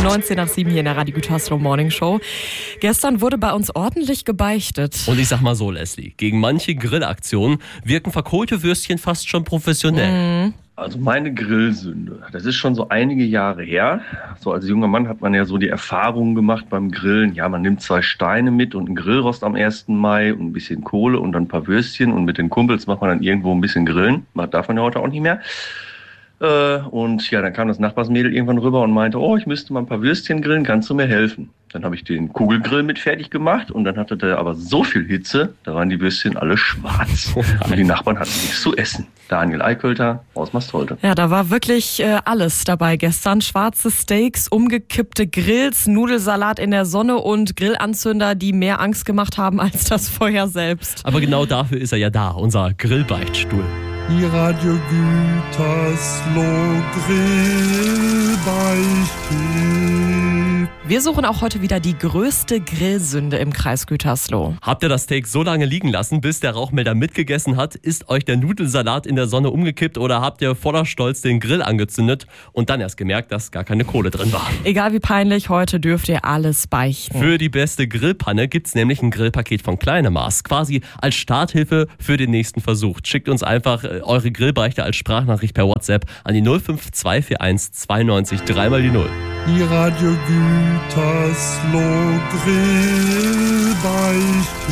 19 nach 7 hier in der Radio Gütersloh Morning Show. Gestern wurde bei uns ordentlich gebeichtet. Und ich sag mal so, Leslie, gegen manche Grillaktionen wirken verkohlte Würstchen fast schon professionell. Also meine Grillsünde, das ist schon so einige Jahre her. So als junger Mann hat man ja so die Erfahrung gemacht beim Grillen. Ja, man nimmt 2 Steine mit und einen Grillrost am 1. Mai und ein bisschen Kohle und dann ein paar Würstchen. Und mit den Kumpels macht man dann irgendwo ein bisschen grillen. Das darf man ja heute auch nicht mehr. Und ja, dann kam das Nachbarsmädel irgendwann rüber und meinte, oh, ich müsste mal ein paar Würstchen grillen, kannst du mir helfen? Dann habe ich den Kugelgrill mit fertig gemacht und dann hatte der aber so viel Hitze, da waren die Würstchen alle schwarz. Und die Nachbarn hatten nichts zu essen. Daniel Eikölter aus Mastolte. Ja, da war wirklich alles dabei gestern. Schwarze Steaks, umgekippte Grills, Nudelsalat in der Sonne und Grillanzünder, die mehr Angst gemacht haben als das Feuer selbst. Aber genau dafür ist er ja da, unser Grillbeichtstuhl. Die Radio Gütersloh Grillbeichttipp. Wir suchen auch heute wieder die größte Grillsünde im Kreis Gütersloh. Habt ihr das Steak so lange liegen lassen, bis der Rauchmelder mitgegessen hat? Ist euch der Nudelsalat in der Sonne umgekippt oder habt ihr voller Stolz den Grill angezündet und dann erst gemerkt, dass gar keine Kohle drin war? Egal wie peinlich, heute dürft ihr alles beichten. Für die beste Grillpanne gibt's nämlich ein Grillpaket von Kleine Maß, quasi als Starthilfe für den nächsten Versuch. Schickt uns einfach eure Grillbeichte als Sprachnachricht per WhatsApp an die 05241 92 3 mal die 0. Die Radio Gütersloh Grillbeichttipp.